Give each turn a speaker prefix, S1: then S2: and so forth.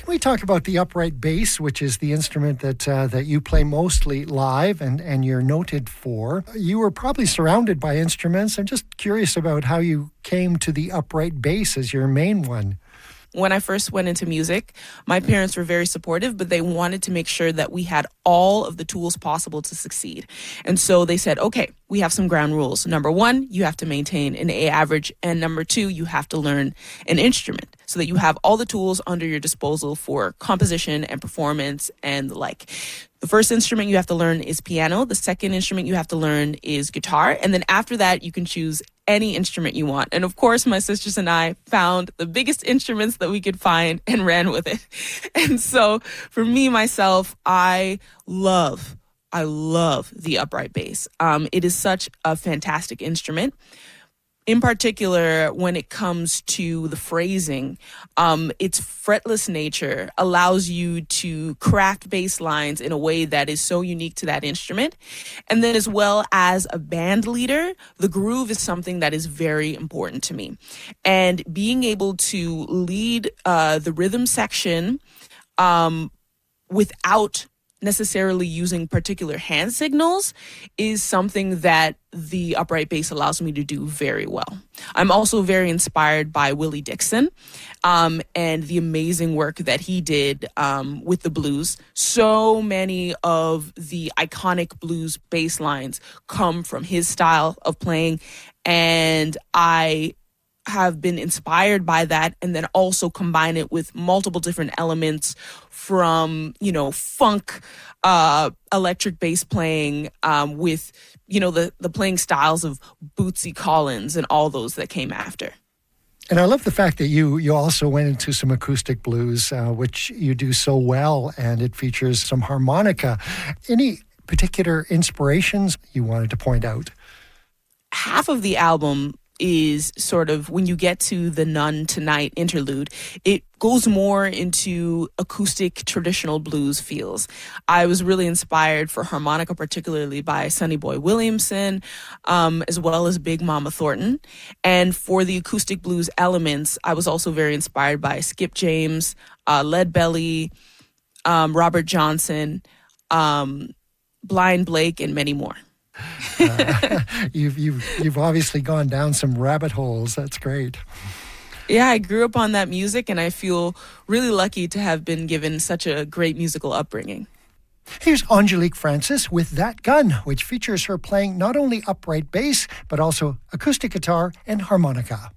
S1: We talk about the upright bass, which is the instrument that you play mostly live and you're noted for. You were probably surrounded by instruments. I'm just curious about how you came to the upright bass as your main one.
S2: When I first went into music, my parents were very supportive, but they wanted to make sure that we had all of the tools possible to succeed. And so they said, okay, we have some ground rules. Number one, you have to maintain an A average. And number two, you have to learn an instrument so that you have all the tools under your disposal for composition and performance and the like. The first instrument you have to learn is piano. The second instrument you have to learn is guitar. And then after that, you can choose any instrument you want. And of course, my sisters and I found the biggest instruments that we could find and ran with it. And so for me, myself, I love the upright bass. It is such a fantastic instrument. In particular, when it comes to the phrasing, its fretless nature allows you to craft bass lines in a way that is so unique to that instrument. And then as well as a band leader, the groove is something that is very important to me. And being able to lead the rhythm section without necessarily using particular hand signals is something that the upright bass allows me to do very well. I'm also very inspired by Willie Dixon and the amazing work that he did with the blues. So many of the iconic blues bass lines come from his style of playing, and I have been inspired by that, and then also combine it with multiple different elements from, funk, electric bass playing, with, the playing styles of Bootsy Collins and all those that came after.
S1: And I love the fact that you also went into some acoustic blues, which you do so well, and it features some harmonica. Any particular inspirations you wanted to point out?
S2: Half of the album is sort of, when you get to the None Tonight interlude, it goes more into acoustic traditional blues feels. I was really inspired for harmonica, particularly by Sonny Boy Williamson, as well as Big Mama Thornton. And for the acoustic blues elements, I was also very inspired by Skip James, Lead Belly, Robert Johnson, Blind Blake, and many more.
S1: You've obviously gone down some rabbit holes. That's great.
S2: Yeah, I grew up on that music, and I feel really lucky to have been given such a great musical upbringing.
S1: Here's Angelique Francis with That Gun, which features her playing not only upright bass, but also acoustic guitar and harmonica.